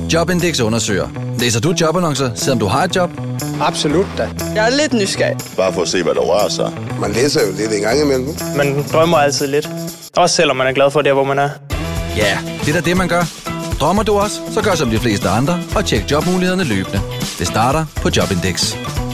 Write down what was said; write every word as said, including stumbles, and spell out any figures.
Jobindex undersøger. Læser du jobannoncer, selvom du har et job? Absolut da. Jeg er lidt nysgerrig. Bare for at se, hvad der rører sig. Man læser jo lidt en gang imellem. Man drømmer altid lidt. Også selvom man er glad for det, hvor man er. Ja, det er da det, man gør. Drømmer du også, så gør som de fleste andre og tjek jobmulighederne løbende. Det starter på Jobindex.